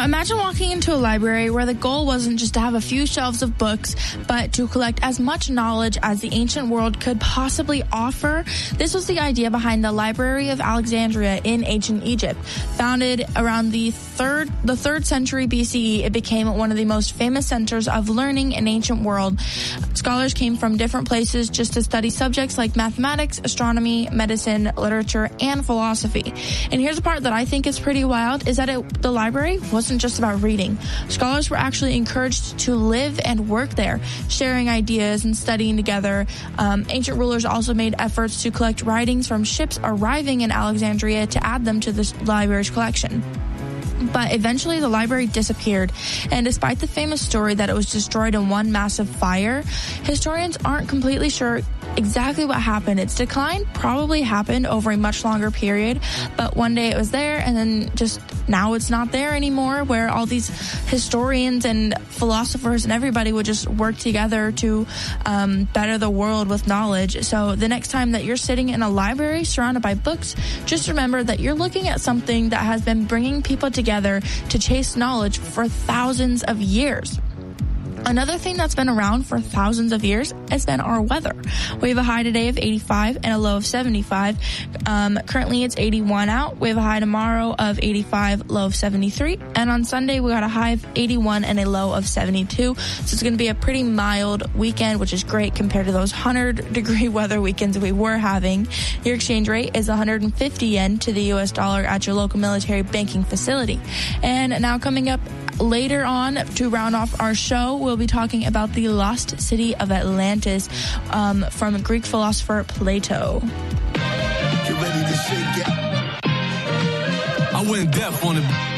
Imagine walking into a library where the goal wasn't just to have a few shelves of books, but to collect as much knowledge as the ancient world could possibly offer. This was the idea behind the Library of Alexandria in ancient Egypt. Founded around the 3rd century BCE, it became one of the most famous centers of learning in ancient world. Scholars came from different places just to study subjects like mathematics, astronomy, medicine, literature, and philosophy. And here's the part that I think is pretty wild, is that the library wasn't just about reading. Scholars were actually encouraged to live and work there, sharing ideas and studying together. Ancient rulers also made efforts to collect writings from ships arriving in Alexandria to add them to the library's collection. But eventually the library disappeared, and despite the famous story that it was destroyed in one massive fire, historians aren't completely sure exactly what happened. Its decline probably happened over a much longer period, but one day it was there, and then just now it's not there anymore, where all these historians and philosophers and everybody would just work together to better the world with knowledge. So the next time that you're sitting in a library surrounded by books, just remember that you're looking at something that has been bringing people together to chase knowledge for thousands of years. Another thing that's been around for thousands of years has been our weather. We have a high today of 85 and a low of 75. Currently it's 81 out. We have a high tomorrow of 85, low of 73. And on Sunday we got a high of 81 and a low of 72. So it's going to be a pretty mild weekend, which is great compared to those 100-degree weather weekends we were having. Your exchange rate is 150 yen to the U.S. dollar at your local military banking facility. And now coming up later on, to round off our show, we'll be talking about the lost city of Atlantis from Greek philosopher Plato. Get ready to shake it. I went deaf on it.